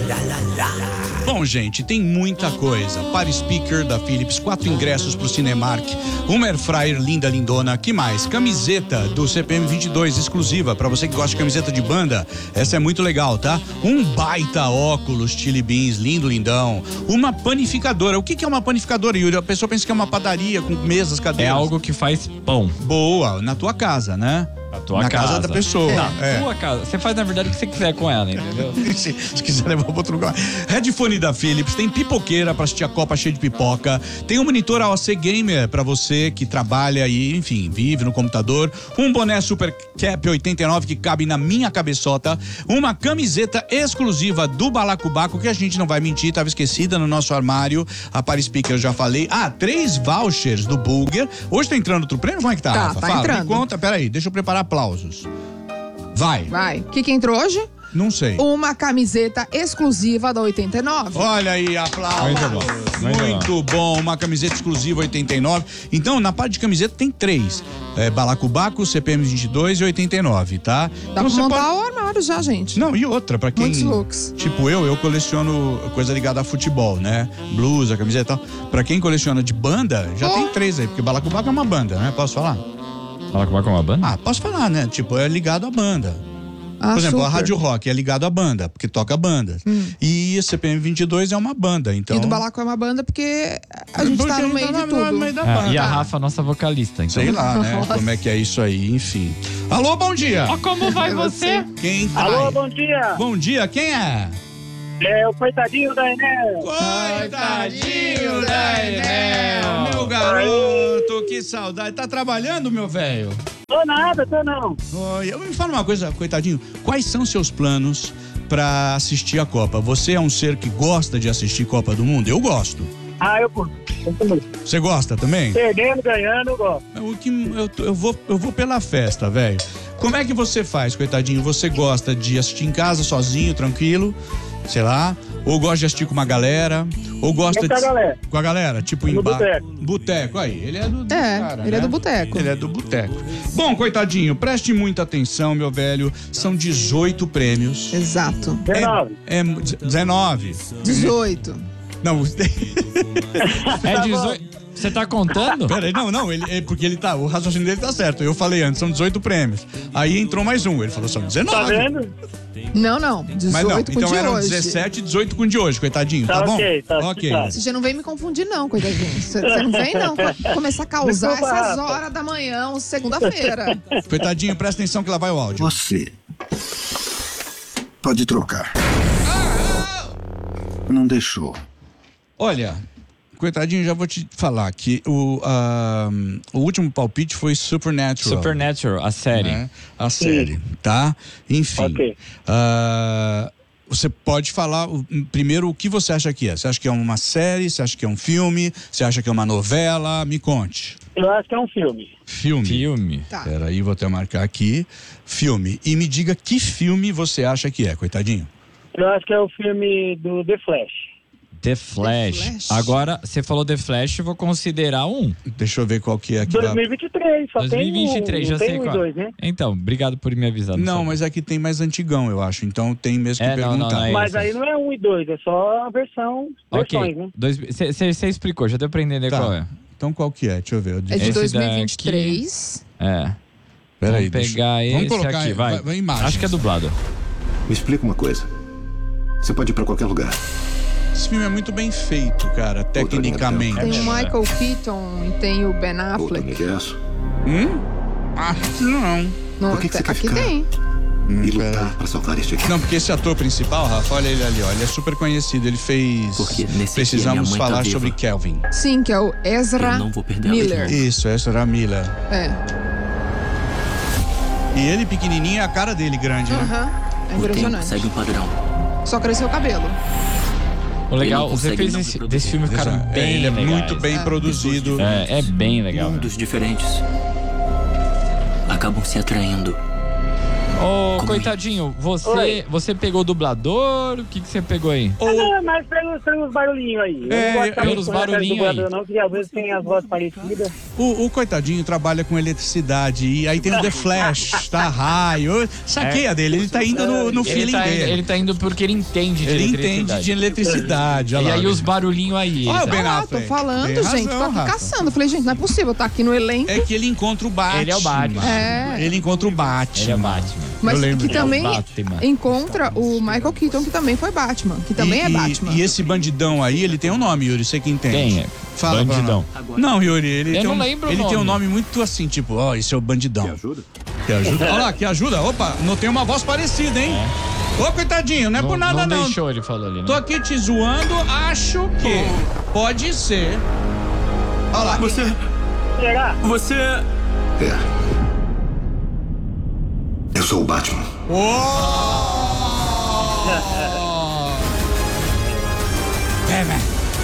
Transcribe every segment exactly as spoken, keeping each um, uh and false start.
Bom, gente, tem muita coisa. Para speaker da Philips, quatro ingressos pro Cinemark, uma air fryer linda, lindona. Que mais? Camiseta do C P M vinte e dois, exclusiva. Pra você que gosta de camiseta de banda, essa é muito legal, tá? Um baita óculos Chili Beans, lindo, lindão. Uma panificadora. O que que é uma panificadora, Yuri? A pessoa pensa que é uma padaria com mesas, cadeiras. É algo que faz pão. Boa, na tua casa, né? Na tua na casa. casa da pessoa. Na é. tua casa. Você faz, na verdade, o que você quiser com ela, entendeu? se, se quiser levar para outro lugar. Headphone da Philips, tem pipoqueira para assistir a Copa cheia de pipoca, tem um monitor A O C Gamer para você que trabalha e, enfim, vive no computador, um boné Super Cap oitenta e nove que cabe na minha cabeçota, uma camiseta exclusiva do Balacobaco, que a gente não vai mentir, estava esquecida no nosso armário, a Paris Speaker eu já falei. Ah, três vouchers do Burger. Hoje tá entrando outro prêmio? Como é que tá, Tá, Rafa? tá Fala, entrando. me conta, peraí, deixa eu preparar aplausos. Vai. Vai. O que que entrou hoje? Não sei. Uma camiseta exclusiva da oitenta e nove. Olha aí, aplausos. Muito bom. Muito Muito bom. Uma camiseta exclusiva oitenta e nove. Então, na parte de camiseta tem três. É, Balacobaco, C P M vinte e dois e oitenta e nove, tá? Dá Então, pra você montar pode... o armário já, gente. Não, e outra, pra quem... Muitos looks. Tipo eu, eu coleciono coisa ligada a futebol, né? Blusa, camiseta e tal. Pra quem coleciona de banda, já Oh. tem três aí, porque Balacobaco é uma banda, né? Posso falar? Balacobaco é uma banda? Ah, posso falar, né? Tipo, é ligado à banda. Ah, Por exemplo, super. a Rádio Rock é ligado à banda, porque toca bandas. Hum. E a C P M vinte e dois é uma banda, então... E do Balaco é uma banda porque a gente tá Porque no meio tá de no tudo. meio da Ah, banda. e a Rafa, nossa vocalista. Então. Sei lá, né? Nossa. Como é que é isso aí, enfim. Alô, bom dia! Ó, como vai É você? Quem tá Alô, aí? bom dia. Bom dia, quem é? É o coitadinho da Enel. Coitadinho da Enel, meu garoto, que saudade. Tá trabalhando, meu velho? Tô nada, tô não. Oi, me fala uma coisa, coitadinho. Quais são seus planos pra assistir a Copa? Você é um ser que gosta de assistir Copa do Mundo? Eu gosto. Ah, eu curto. Você gosta também? Perdendo, ganhando, eu gosto. O que eu, tô- eu vou eu vou pela festa, velho. Como é que você faz, coitadinho? Você gosta de assistir em casa sozinho, tranquilo, sei lá, ou gosta de assistir com uma galera, ou gosta E com a de galera? com a galera, tipo em No bar. boteco. Boteco, aí, ele é do, do É, cara, ele né? é do boteco. Ele é do boteco. Bom, coitadinho, preste muita atenção, meu velho. São dezoito prêmios. Exato. dezenove. É, é dezenove. dezoito. Não, É dezoito. Você tá contando? peraí, não, não, ele, é porque ele tá, o raciocínio dele tá certo. Eu falei antes, são dezoito prêmios. Aí entrou mais um, ele falou, são dezenove. Tá vendo? Não, não. dezoito Mas não, com então o de eram hoje. dezessete e dezoito com o de hoje, coitadinho, tá, Tá bom? ok, tá ok. tá. Você já não vem me confundir, não, coitadinho. Você você não vem, não. Começar a causar Desculpa, essas Rafa. horas da manhã, segunda-feira. Coitadinho, presta atenção que lá vai o áudio. Você pode trocar. Não deixou. Olha, coitadinho, já vou te falar que o, ah, o último palpite foi Supernatural. Supernatural, a série. Né? A série, tá? Enfim. Ok. ah, você pode falar o- primeiro o que você acha que é. Você acha que é uma série? Você acha que é um filme? Você acha que é uma novela? Me conte. Eu acho que é um filme. Filme. Filme. Tá. Peraí, vou até marcar aqui. Filme. E me diga que filme você acha que é, coitadinho. Eu acho que é o filme do The Flash. The Flash. The Flash. Agora, você falou The Flash, eu vou considerar um. Deixa eu ver qual que é aqui. dois mil e vinte e três, só dois mil e vinte e tem três, um, já não sei tem um e qual. dois, né? Então, obrigado por me avisar. Não, sabia. mas aqui tem mais antigão, eu acho. Então tem mesmo que É, não, não, perguntar. não é Mas isso. aí não é um e dois, é só a versão, versões, né? Ok. Você explicou, já deu pra entender Tá. qual é. Então qual que é? Deixa eu ver. Eu É disse- de Esse dois mil e vinte e três. É. Peraí, Vamos deixa- pegar esse Vamos colocar aqui, vai. vai, vai imagens. Acho que é dublado. Me explica uma coisa. Você pode ir pra qualquer lugar. Esse filme é muito bem feito, cara, tecnicamente. Tem o Michael Keaton e tem o Ben Outro Affleck. universo. Hum? Acho que não. Não, Por que que você quer aqui ficar? tem. Hum, E peraí. lutar pra salvar este aqui. Não, porque esse ator principal, Rafa, olha ele ali, ó, ele é super conhecido. Ele fez. Porque nesse aqui Precisamos a minha mãe tá falar viva. sobre Kelvin. Sim, que é o Ezra Eu não vou perder ela de Miller. novo. Isso, essa era a Mila. É. E ele pequenininho é a cara dele grande, né? Aham. É O tempo impressionante. segue um padrão. Só cresceu o cabelo. O legal, Ele não os consegue efeitos não desse, reproduzir. desse filme ficaram É, bem ele é legais. muito bem É. produzido. É, é bem legal. Mundos diferentes acabam se atraindo. Ô, coitadinho, você, Oi. você pegou o dublador? O que, que você pegou aí? Ah, não, mas pelos, pelos barulhinhos aí. Eu É, não gosto de ficar pelos muito com a cara do barulhinhos aí. dublador, não, porque às vezes tem as vozes parecidas. O, o coitadinho trabalha com eletricidade e aí tem o The Flash, tá? Raio. Saqueia dele, ele tá indo no, no Ele feeling tá, dele. ele tá indo porque ele entende de Ele eletricidade. entende de eletricidade. olha E lá, aí né? os barulhinhos aí. Olha o ele Ben tá- Ah, tô Affleck. falando, Tem gente. razão, tô aqui Rafa. caçando. Eu falei, gente, não é possível. Tá aqui no elenco. É que ele encontra o Batman. Ele é o Batman. É. Ele encontra o Batman. Ele é Batman. Mas eu lembro. que também É o Batman. encontra o Michael Keaton, que também foi Batman. Que também e, é Batman. E, e esse bandidão aí, ele tem um nome, Yuri, você que entende. Quem é? Fala pra Bandidão. nós. Não, Yuri, ele Eu tem não um, lembro o ele tem um nome. nome muito assim, tipo, ó, esse é o bandidão. Me ajuda? Que ajuda? Olha lá, que ajuda. Opa, não tem uma voz parecida, hein? Ô, coitadinho, não é por nada não. não. deixou, ele falou ali, né? Tô aqui te zoando, acho que pode ser. Olha lá. Você. Será? Você. É. Eu sou o Batman. É, velho.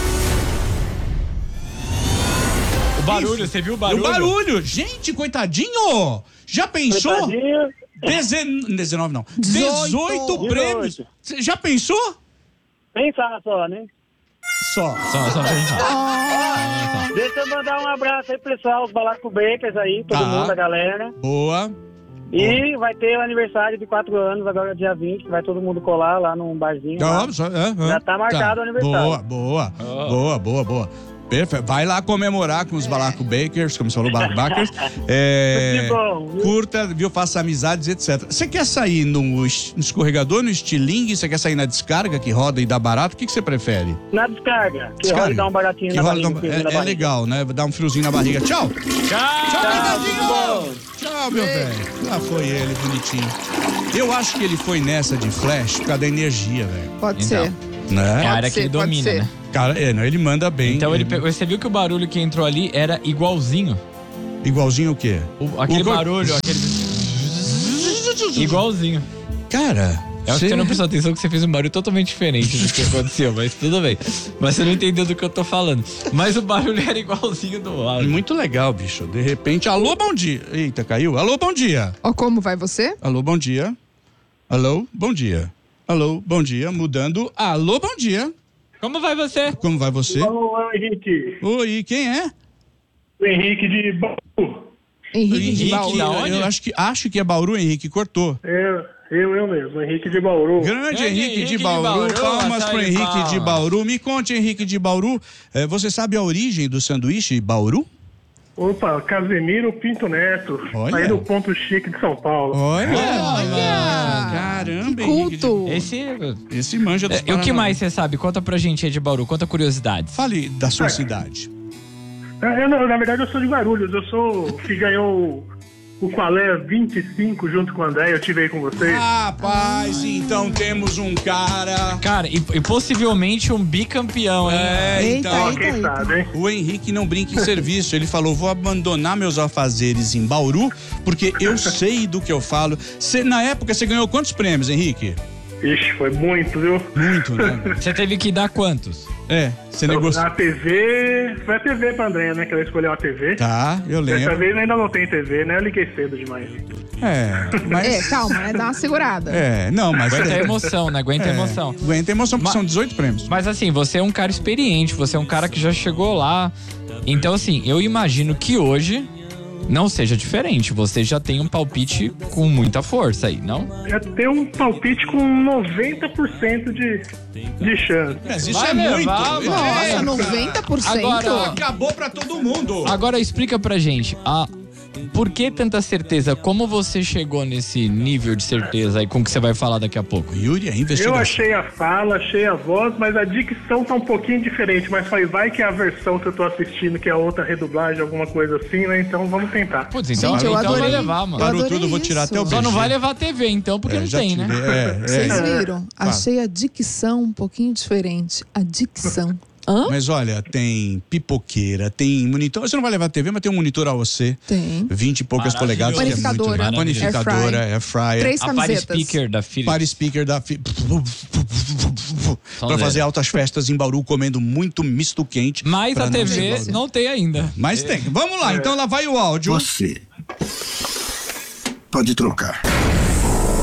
O barulho, você viu o barulho? O barulho. Gente, coitadinho. Já pensou? Coitadinho. Dezen... dezenove não. dezoito. dezoito prêmios. Cê já pensou? Pensar só, né? Só. Só, só pensar. Deixa eu mandar um abraço aí, pessoal, os Balaco Bakers aí, todo Tá. mundo, a galera. Boa. E vai ter o aniversário de quatro anos, agora dia vinte, vai todo mundo colar lá num barzinho. lá. Ó, só- é, é. Já tá marcado o aniversário. Boa, boa. Oh. Boa, boa, boa. Perfeito. Vai lá comemorar com os Balaco Bakers, como você falou, Balaco Bakers. É, Que bom, viu? curta, viu? Faça amizades, etcétera. Você quer sair no, es- no escorregador, no estilingue? Você quer sair na descarga, que roda e dá barato? O que, que você prefere? Na descarga, que Descarga. rola e dá um baratinho Que na rola e dá barriga. um- um friozinho na é, é barriga. legal, né? Dá um friozinho na barriga. Tchau! Tchau, Tchau, coitadinho! Tchau, meu velho. Lá foi ele, bonitinho. Eu acho que ele foi nessa de flash por causa da energia, velho. Pode Então. ser. Né? É a área que ser, ele pode domina, ser. né? Cara, é, não, ele manda bem. Então ele pegou, você viu que o barulho que entrou ali era igualzinho. Igualzinho o quê? O- aquele O go- barulho, aquele. Igualzinho. Cara, Eu acho que você não prestou atenção que você fez um barulho totalmente diferente do que aconteceu, mas tudo bem. Mas você não entendeu do que eu tô falando. Mas o barulho era igualzinho do áudio. Muito legal, bicho. De repente, alô, bom dia. Eita, caiu. Alô, bom dia. Ó, como vai você? Alô, bom dia. Alô, bom dia. Alô, bom dia. Mudando. Alô, bom dia. Como vai você? Como vai você? Ô, Henrique. Oi, quem é? O Henrique de Bauru. Henrique, de Bauru. da onde? Eu acho que, acho que é Bauru, Henrique. Cortou. Eu, eu, eu mesmo, Henrique de Bauru. Grande Grande Henrique, Henrique de de Bauru. Bauru, Palmas essa pro aí, Henrique palmas. de Bauru. Me conte, Henrique de Bauru. eh, você sabe a origem do sanduíche Bauru? Opa, Casemiro Pinto Neto, Olha. aí do Ponto Chique de São Paulo. Olha. Olha. Caramba, Que Henrique. de- culto. Esse. Esse manja dos É, e o que Paraná. mais você sabe? Conta pra gente aí de Bauru, conta curiosidades. Fale da sua cidade. É, Eu, não, na verdade, eu sou de Guarulhos, eu sou o que ganhou o Qualé vinte e cinco junto com o André, eu tive aí com vocês. Rapaz, então temos um cara. Cara, e, e possivelmente um bicampeão, hein? É, Eita, então. Ó, eita, quem eita. sabe, hein? O Henrique não brinca em serviço. Ele falou: vou abandonar meus afazeres em Bauru, porque eu sei do que eu falo. Cê, na época, você ganhou quantos prêmios, Henrique? Ixi, foi muito, viu? Muito, né? Você teve que dar quantos? É, você negociou. A T V, foi a T V pra André, né, que ela escolheu a T V. Tá, eu Dessa lembro. vez ainda não tem T V, né, eu liguei cedo demais. É, mas. É, calma, né? Dá uma segurada. É, não, mas. Aguenta a emoção, né? Aguenta a É, emoção. Aguenta a emoção, porque Ma- são dezoito prêmios. Mas assim, você é um cara experiente, você é um cara que já chegou lá. Então, assim, eu imagino que hoje não seja diferente. Você já tem um palpite com muita força aí, não? Já tem um palpite com noventa por cento de, de chance. Mas isso Vai é levar, muito. mano. É, Nossa, noventa por cento? Agora- acabou pra todo mundo. Agora explica pra gente, a, por que tanta certeza? Como você chegou nesse nível de certeza aí com o que você vai falar daqui a pouco? Yuri, a Eu investigação. achei a fala, achei a voz, mas a dicção tá um pouquinho diferente. Mas falei, vai que é a versão que eu tô assistindo, que é outra redublagem, alguma coisa assim, né? Então vamos tentar. Putz, então, Gente, eu então vai adorei. levar, mano. Eu Parou adorei tudo, vou tirar isso. até o Só não beijo. vai levar a T V, então, porque É, não já tem, tive. né? É, é. Vocês viram? Achei a dicção um pouquinho diferente. A dicção. Hã? Mas olha, tem pipoqueira, tem monitor. Você não vai levar a T V, mas tem um monitor A O C. Tem. vinte e poucas polegadas, que é muito Panificadora. legal. Panificadora, Air air fryer. Três A Party camisetas. Speaker da Philips. Para speaker da fi... Som para fazer zero. altas festas em Bauru, comendo muito misto quente. Mas pra a não T V ser- não tem ainda. Mas tem. Vamos É. lá, então lá vai o áudio. Você pode trocar.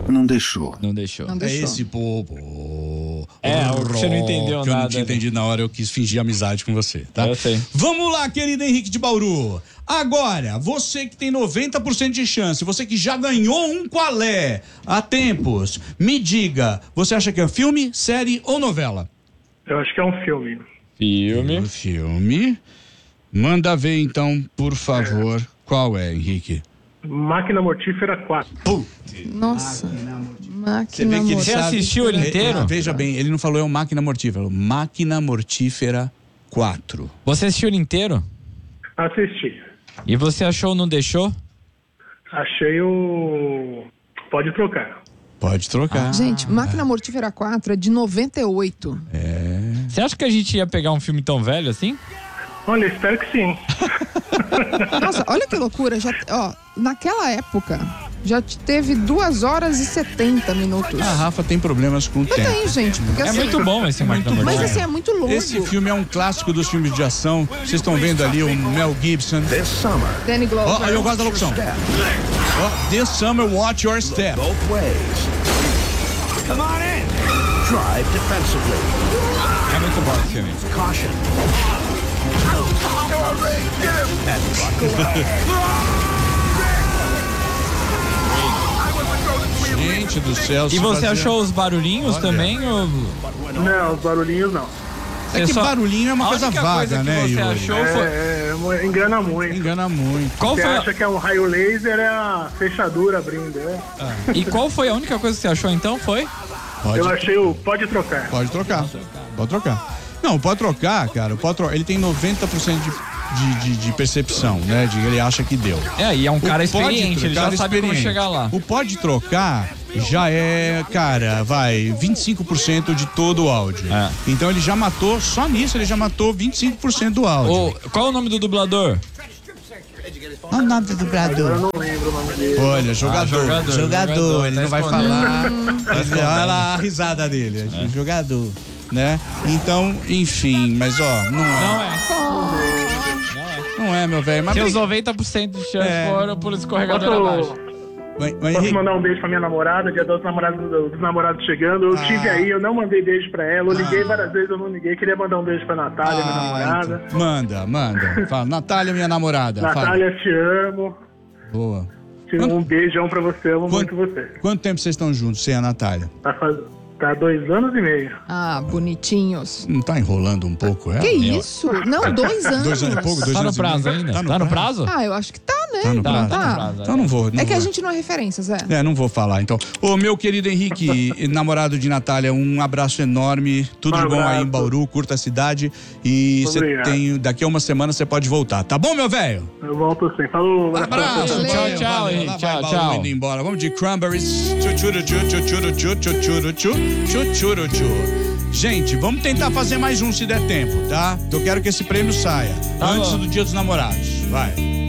Não deixou. Não deixou. Não É deixou. esse povo. É, o que você não entendeu que eu não nada, tinha né? entendido na hora, eu quis fingir amizade com você, tá? Eu sei. Vamos lá, querido Henrique de Bauru. Agora, você que tem noventa por cento de chance, você que já ganhou um qualé há tempos, me diga, você acha que é filme, série ou novela? Eu acho que é um filme. Filme. Um filme. Manda ver então, por favor, qual é, Henrique? Máquina Mortífera quatro. Nossa. Você Máquina vê que ele Você mortífera. assistiu ele inteiro? Ah, veja bem, ele não falou é o Máquina Mortífera, falou Máquina Mortífera quatro. Você assistiu ele inteiro? Assisti. E você achou Não Deixou? Achei o... Pode trocar. Pode trocar. Gente, Máquina Mortífera quatro é de noventa e oito. Você acha que a gente ia pegar um filme tão velho assim? Olha, espero que sim. Nossa, olha que loucura. Já, ó, naquela época, já te- teve duas horas e setenta minutos. A Rafa tem problemas com o tempo. Tem, gente, porque É assim... muito bom esse Máquina Mas Mortífera. assim, é muito longo. Esse filme é um clássico dos filmes de ação. Vocês estão vendo ali o Mel Gibson. This summer, Danny Glover. Ó, eu gosto da locução. Ó, This summer, watch your step. both ways. Come on in. Drive defensively. É muito bom esse filme. Caution. Gente do céu. E se você fazia- achou os barulhinhos Olha. também? Ou... Não, os barulhinhos não. É que Você só- barulhinho é uma A coisa única vaga, coisa que né, você Yuri? achou foi... É, é, engana muito. Engana muito. Qual Você foi, acha que é um raio laser, é a fechadura abrindo, é? e qual foi a única coisa que você achou então? Foi? Pode, Eu achei o pode trocar. pode trocar. Pode trocar. Não, pode trocar, cara. Pode trocar. Ele tem noventa por cento de, de, de, de percepção, né? De ele acha que deu. É, e é um cara O pode experiente, ele já trocar, sabe como experiente. chegar lá. O pode trocar já é, cara, vai, vinte e cinco por cento de todo o áudio. É. Então ele já matou, só nisso ele já matou vinte e cinco por cento do áudio. Ô, qual é o nome do dublador? Olha o nome do dublador. Eu não lembro o nome dele. Olha, jogador. Ah, jogador, jogador, jogador, ele tá não vai escondendo. falar. Olha lá a risada dele. É. Jogador, né? Então, enfim, mas ó, não é. Não é. Não é, meu velho. Mas Seus bem- noventa por cento de chance É. foram por escorregador abaixo. Posso, mas- mas, posso Henrique, mandar um beijo pra minha namorada, dia dos namorados, dos namorados chegando. Eu estive aí, eu não mandei beijo pra ela. Eu liguei várias vezes, eu não liguei. Queria mandar um beijo pra Natália, minha ah, namorada. então, manda, manda. Fala, Natália, minha namorada. Fala. Natália, te amo. Boa. Te Quanto- Um beijão pra você, amo Quanto- muito você. Quanto tempo vocês estão juntos, você e a Natália? Tá, faz... tá dois anos e meio. Ah, bonitinhos. Não tá enrolando um pouco ela? Que isso? Não, dois anos. Dois anos e pouco? Dois Tá no anos e prazo meio? ainda? Tá no, Tá no prazo? prazo? Ah, eu acho que tá, né? Tá no Tá, prazo? tá no Tá. prazo. Então não vou. Não É que a vou. gente não é referência, Zé. É, não vou falar, então. Ô, meu querido Henrique, namorado de Natália, um abraço enorme, tudo Um de bom aí em abraço. Bauru, curta a cidade e você Obrigado. tem, daqui a uma semana você pode voltar, tá bom, meu velho? Eu volto sim. Falou. Abraço, Valeu. Tchau, valeu, tchau, valeu. Henrique, Lá tchau, vai Bauru tchau. indo embora. Vamos de Cranberries. Tchutchuru, tchutchuru, tchutchuru, tchutchuru, tchutchuru. Gente, vamos tentar fazer mais um se der tempo, tá? Eu quero que esse prêmio saia Tá antes bom. do Dia dos Namorados. Vai.